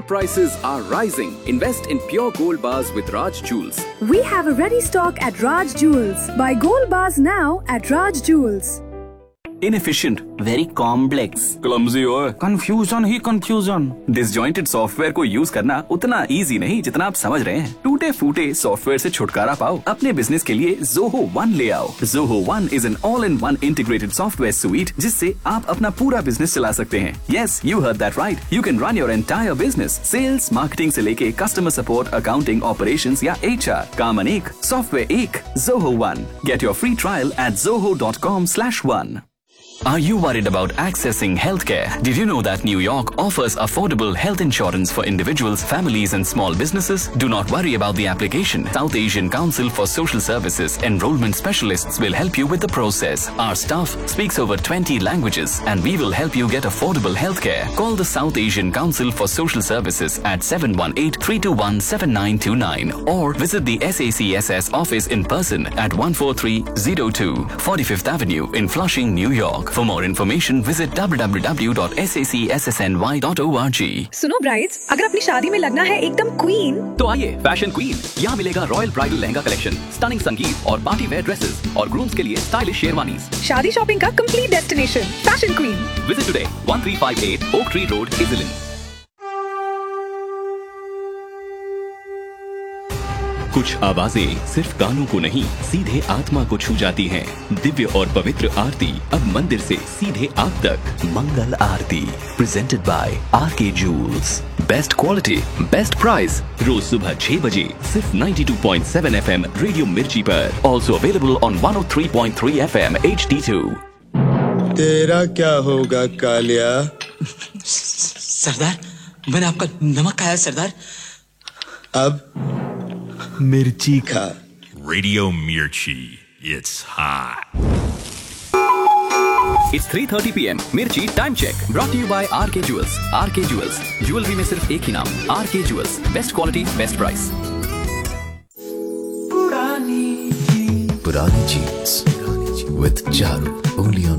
Gold prices are rising. Invest in pure gold bars with Raj Jewels. We have a ready stock at Raj Jewels. Buy gold bars now at Raj Jewels. Inefficient, very complex, clumsy और confusion ही confusion. Disjointed software को use करना उतना easy नहीं जितना आप समझ रहे हैं। टूटे फूटे सॉफ्टवेयर से छुटकारा पाओ। अपने बिजनेस के लिए Zoho One ले आओ। Zoho One is an all-in-one integrated software suite जिससे आप अपना पूरा बिजनेस चला सकते हैं। Yes, you heard that right. You can run your entire business, sales, marketing से लेके customer support, accounting, operations या HR। काम अनेक, सॉफ्टवेयर एक। Zoho One. Get your free trial at zoho.com/one. Are you worried about accessing healthcare? Did you know that New York offers affordable health insurance for individuals, families and small businesses? Do not worry about the application. South Asian Council for Social Services enrollment specialists will help you with the process. Our staff speaks over 20 languages and we will help you get affordable healthcare. Call the South Asian Council for Social Services at 718-321-7929 or visit the SACSS office in person at 14302 45th Avenue in Flushing, New York. For more information, visit www.sacssny.org. सुनो brides, अगर अपनी शादी में लगना है एकदम queen, तो आइए फैशन क्वीन। यहाँ मिलेगा royal bridal lehenga collection, stunning संगीत और पार्टी वेयर ड्रेसेस और ग्रूम्स के लिए स्टाइलिश शेरवानीज। शादी शॉपिंग का complete destination, fashion queen. Visit today 1358 Oak Tree Road, Iselin. कुछ आवाजें सिर्फ कानों को नहीं, सीधे आत्मा को छू जाती हैं। दिव्य और पवित्र आरती अब मंदिर से सीधे आप तक। मंगल आरती presented by R K joules. Best quality, best price. रोज सुबह 6 बजे सिर्फ 92.7 FM रेडियो मिर्ची पर। Also available on 103.3 FM HD2। तेरा क्या होगा कालिया? सरदार, मैंने आपका नमक खाया सरदार। अब मिर्ची खा। Radio Mirchi. It's hot. It's 3:30 PM. Mirchi time check. Brought to you by RK Jewels. RK Jewels. Jewelry में सिर्फ एक ही नाम, RK Jewels. Best quality, best price. पुरानी jeans with Charu only on